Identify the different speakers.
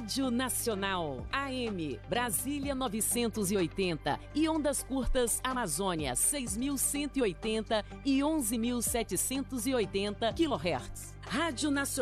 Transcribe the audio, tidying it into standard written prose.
Speaker 1: Rádio Nacional, AM, Brasília 980 e ondas curtas Amazônia 6.180 e 11.780 kHz. Rádio Nacional.